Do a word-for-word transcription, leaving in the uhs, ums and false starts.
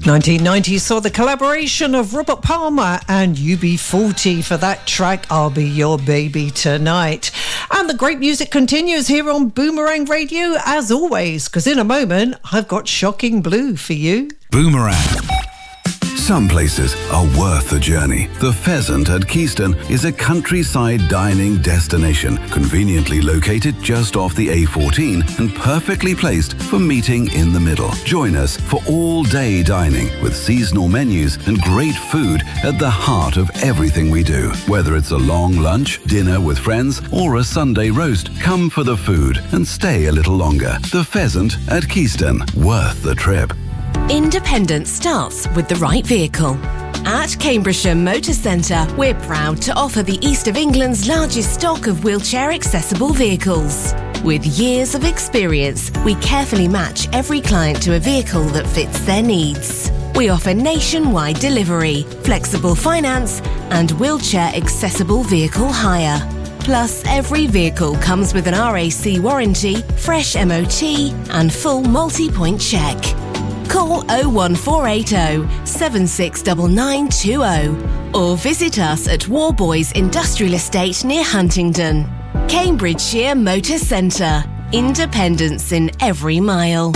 nineteen ninety saw the collaboration of Robert Palmer and U B forty for that track, I'll Be Your Baby Tonight. And the great music continues here on Boomerang Radio, as always, because in a moment, I've got Shocking Blue for you. Boomerang. Some places are worth the journey. The Pheasant at Keyston is a countryside dining destination, conveniently located just off the A fourteen and perfectly placed for meeting in the middle. Join us for all-day dining with seasonal menus and great food at the heart of everything we do. Whether it's a long lunch, dinner with friends, or a Sunday roast, come for the food and stay a little longer. The Pheasant at Keyston, worth the trip. Independence starts with the right vehicle. At Cambridgeshire Motor Centre, we're proud to offer the East of England's largest stock of wheelchair-accessible vehicles. With years of experience, we carefully match every client to a vehicle that fits their needs. We offer nationwide delivery, flexible finance, and wheelchair-accessible vehicle hire. Plus, every vehicle comes with an R A C warranty, fresh M O T, and full multi-point check. Call oh one four eight oh, seven six nine nine two oh or visit us at Warboys Industrial Estate near Huntingdon. Cambridgeshire Motor Centre. Independence in every mile.